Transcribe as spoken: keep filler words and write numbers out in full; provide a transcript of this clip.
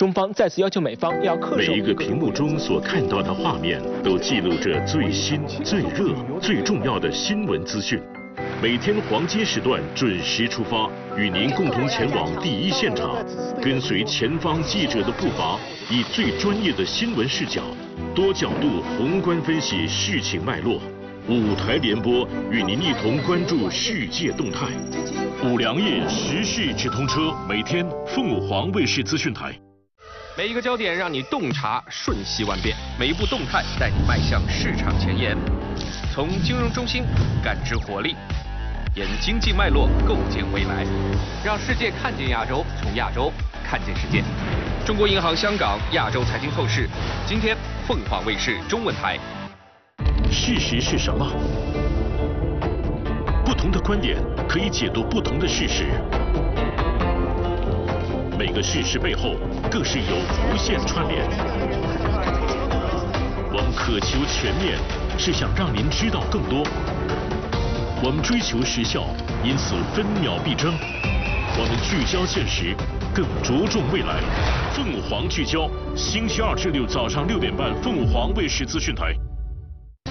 中方再次要求美方要恪守。 每一个屏幕中所看到的画面，都记录着最新、最热、最重要的新闻资讯。每天黄金时段准时出发，与您共同前往第一现场，跟随前方记者的步伐，以最专业的新闻视角，多角度宏观分析事情脉络。五台联播与您一同关注世界动态。五粮液时事直通车，每天凤凰卫视资讯台。 每一个焦点让你洞察瞬息万变，每一步动态带你迈向市场前沿。从金融中心感知活力，沿经济脉络构建未来，让世界看见亚洲，从亚洲看见世界。中国银行香港亚洲财经透视，今天凤凰卫视中文台。 事实是什么？不同的观点可以解读不同的事实。每个事实背后更是有无限串联。我们渴求全面，是想让您知道更多。我们追求时效，因此分秒必争。我们聚焦现实，更着重未来。凤凰聚焦，星期二至六早上六点半，凤凰卫视资讯台。